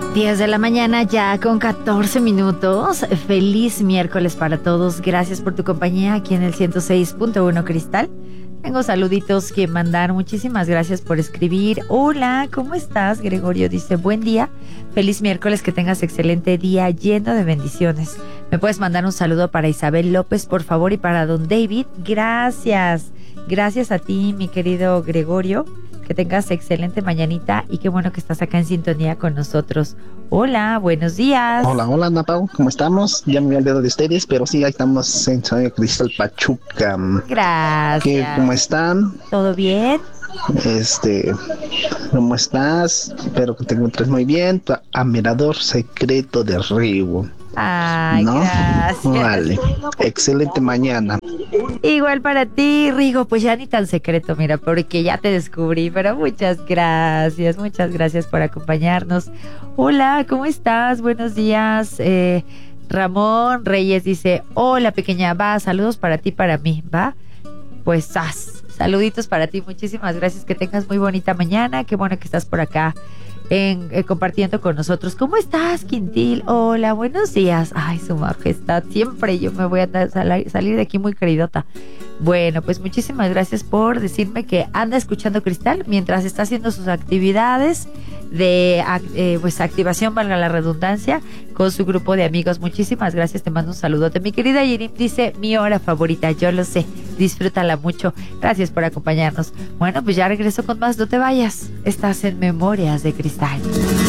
10 de la mañana ya con 14 minutos. Feliz miércoles para todos. Gracias por tu compañía aquí en el 106.1 Cristal. Tengo saluditos que mandar. Muchísimas gracias por escribir. Hola, ¿cómo estás? Gregorio dice, buen día. Feliz miércoles, que tengas excelente día lleno de bendiciones. ¿Me puedes mandar un saludo para Isabel López, por favor? Y para don David. Gracias. Gracias a ti, mi querido Gregorio. Que tengas excelente mañanita y qué bueno que estás acá en sintonía con nosotros. Hola, buenos días. Hola, Ana Pau, ¿cómo estamos? Ya me había olvidado de ustedes, pero sí, ahí estamos en Radio Cristal Pachuca. Gracias. ¿Cómo están? ¿Todo bien? ¿Cómo estás? Espero que te encuentres muy bien. Tu admirador secreto de Rigo. Ay, ¿no? Gracias. Vale, excelente mañana. Igual para ti, Rigo, pues ya ni tan secreto, mira, porque ya te descubrí, pero muchas gracias por acompañarnos. Hola, ¿cómo estás? Buenos días. Ramón Reyes dice, hola pequeña, saludos para ti, para mí, ¿va? Pues saluditos para ti, muchísimas gracias, que tengas muy bonita mañana, qué bueno que estás por acá compartiendo con nosotros. ¿Cómo estás, Quintil? Hola, buenos días. Ay, su majestad, siempre yo me voy a salir de aquí muy queridota. Bueno, pues muchísimas gracias por decirme que anda escuchando Cristal mientras está haciendo sus actividades de pues activación, valga la redundancia, con su grupo de amigos. Muchísimas gracias, te mando un saludote. Mi querida Yirim dice, mi hora favorita, yo lo sé, disfrútala mucho. Gracias por acompañarnos. Bueno, pues ya regreso con más, no te vayas. Estás en Memorias de Cristal.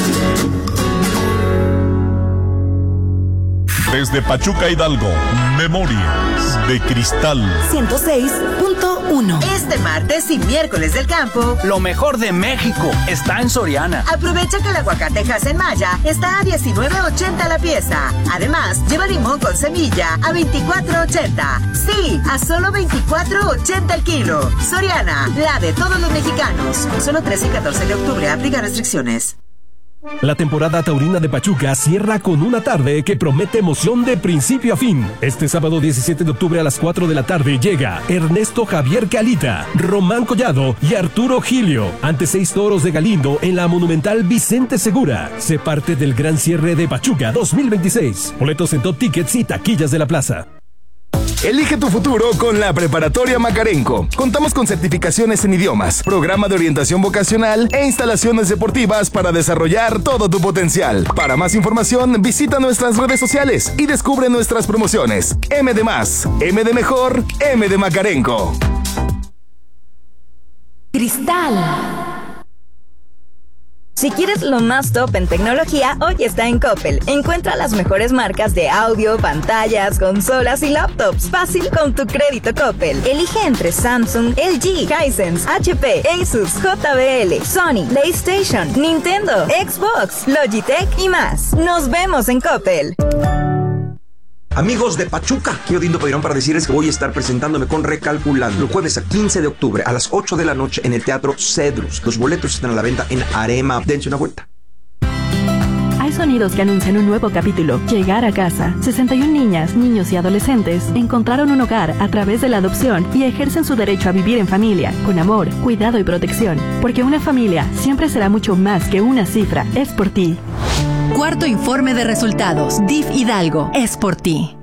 Desde Pachuca, Hidalgo, Memorias de Cristal 106.1. Este martes y miércoles del campo, lo mejor de México está en Soriana. Aprovecha que el aguacate en Maya está a $19.80 la pieza. Además, lleva limón con semilla a $24.80. Sí, a solo $24.80 el kilo. Soriana, la de todos los mexicanos. Solo 13 y 14 de octubre, aplica restricciones. La temporada taurina de Pachuca cierra con una tarde que promete emoción de principio a fin. Este sábado 17 de octubre a las 4 de la tarde llega Ernesto Javier Calita, Román Collado y Arturo Gilio ante 6 toros de Galindo en la monumental Vicente Segura. Sé parte del gran cierre de Pachuca 2026. Boletos en Top Tickets y taquillas de la plaza. Elige tu futuro con la Preparatoria Macarenco. Contamos con certificaciones en idiomas, programa de orientación vocacional e instalaciones deportivas para desarrollar todo tu potencial. Para más información, visita nuestras redes sociales y descubre nuestras promociones. M de más, M de mejor, M de Macarenco. Cristal. Si quieres lo más top en tecnología, hoy está en Coppel. Encuentra las mejores marcas de audio, pantallas, consolas y laptops. Fácil con tu crédito Coppel. Elige entre Samsung, LG, Hisense, HP, Asus, JBL, Sony, PlayStation, Nintendo, Xbox, Logitech y más. Nos vemos en Coppel. Amigos de Pachuca, aquí Odindo Peirón para decirles que voy a estar presentándome con Recalculando el jueves a 15 de octubre a las 8 de la noche en el Teatro Cedrus. Los boletos están a la venta en Arema. Dense una vuelta. Hay sonidos que anuncian un nuevo capítulo. Llegar a casa. 61 niñas, niños y adolescentes encontraron un hogar a través de la adopción y ejercen su derecho a vivir en familia, con amor, cuidado y protección. Porque una familia siempre será mucho más que una cifra. Es por ti. Cuarto informe de resultados. DIF Hidalgo. Es por ti.